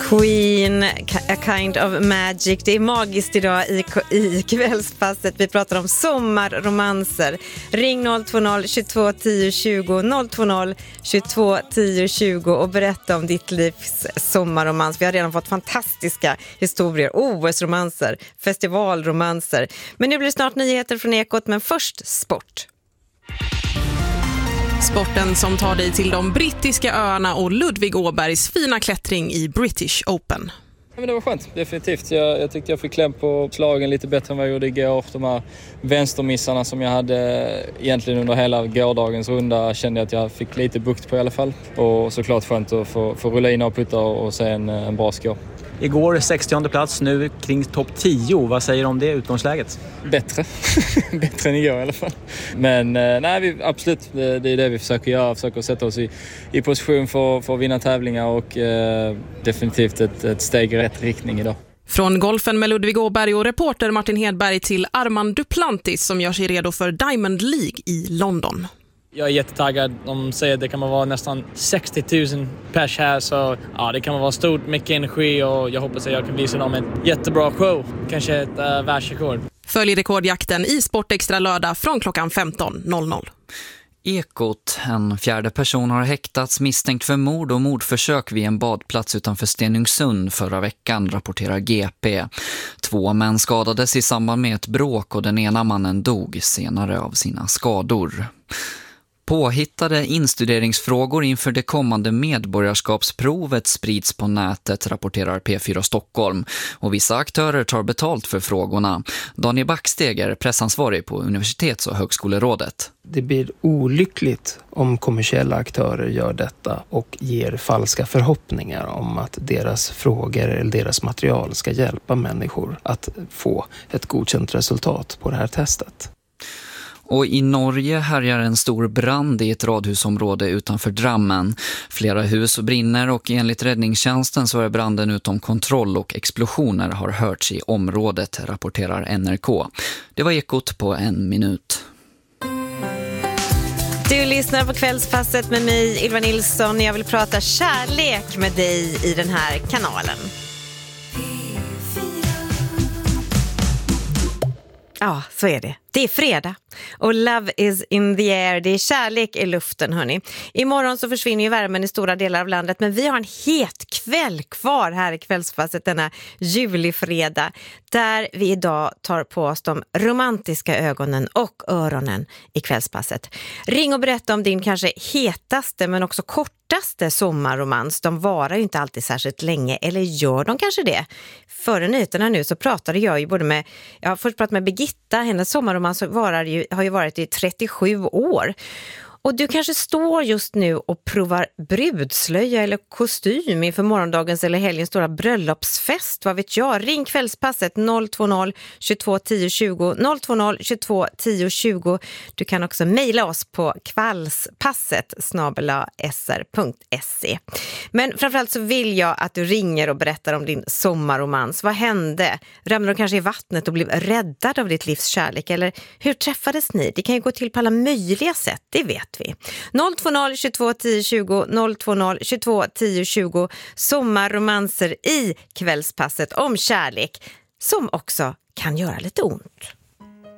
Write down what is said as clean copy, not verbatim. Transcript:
Queen, A Kind of Magic. Det är magiskt idag i kvällspasset. Vi pratar om sommarromanser. Ring 020 22 10 20 020 22 10 20 och berätta om ditt livs sommarromans. Vi har redan fått fantastiska historier. OS-romanser, festivalromanser. Men nu blir det snart nyheter från Ekot, men först sport. Sporten som tar dig till de brittiska öarna och Ludvig Åbergs fina klättring i British Open. Ja, men det var skönt, definitivt. Jag tyckte jag fick kläm på slagen lite bättre än vad jag gjorde igår. De här vänstermissarna som jag hade egentligen under hela gårdagens runda kände jag att jag fick lite bukt på i alla fall. Och såklart skönt att få rulla in och putta och se en bra score. Igår 60:e plats, nu kring topp 10. Vad säger du om det utgångsläget? Bättre. Bättre än igår i alla fall. Men nej, absolut, det är det vi försöker göra. Försöker sätta oss i position för att vinna tävlingar och definitivt ett steg i rätt riktning idag. Från golfen med Ludvig Åberg och reporter Martin Hedberg till Armand Duplantis som gör sig redo för Diamond League i London. Jag är jättetaggad. De säger att det kan vara nästan 60 000 pers här. Så ja, det kan vara stort, mycket energi och jag hoppas att jag kan visa dem en jättebra show. Kanske ett världsrekord. Följ rekordjakten i Sportextra lördag från klockan 15.00. Ekot. En fjärde person har häktats misstänkt för mord och mordförsök vid en badplats utanför Stenungsund förra veckan, rapporterar GP. 2 män skadades i samband med ett bråk och den ena mannen dog senare av sina skador. Påhittade instuderingsfrågor inför det kommande medborgarskapsprovet sprids på nätet, rapporterar P4 Stockholm. Och vissa aktörer tar betalt för frågorna. Daniel Backsteg är pressansvarig på Universitets- och högskolerådet. Det blir olyckligt om kommersiella aktörer gör detta och ger falska förhoppningar om att deras frågor eller deras material ska hjälpa människor att få ett godkänt resultat på det här testet. Och i Norge härjar en stor brand i ett radhusområde utanför Drammen. Flera hus brinner och enligt räddningstjänsten så är branden utom kontroll och explosioner har hörts i området, rapporterar NRK. Det var Ekot på 1 minut. Du lyssnar på kvällspasset med mig, Ylva Nilsson. Jag vill prata kärlek med dig i den här kanalen. Ja, så är det. Det är fredag och love is in the air. Det är kärlek i luften, hörni. Imorgon så försvinner ju värmen i stora delar av landet, men vi har en het kväll kvar här i kvällspasset denna julifredag, där vi idag tar på oss de romantiska ögonen och öronen i kvällspasset. Ring och berätta om din kanske hetaste men också kortaste sommarromans. De varar ju inte alltid särskilt länge, eller gör de kanske det? Före nyheterna nu så pratade jag ju först pratade med Birgitta, hennes sommarromans har ju varit i 37 år. Och du kanske står just nu och provar brudslöja eller kostym inför morgondagens eller helgens stora bröllopsfest. Vad vet jag? Ring kvällspasset 020 22 10 20 020 22 10 20. Du kan också mejla oss på kvallspasset@sr.se. Men framförallt så vill jag att du ringer och berättar om din sommarromans. Vad hände? Ramlade du kanske i vattnet och blev räddad av ditt livs kärlek? Eller hur träffades ni? Det kan ju gå till på alla möjliga sätt, det vet vi. 020 22 10 20 020 22 10 20. Sommarromanser i kvällspasset om kärlek som också kan göra lite ont.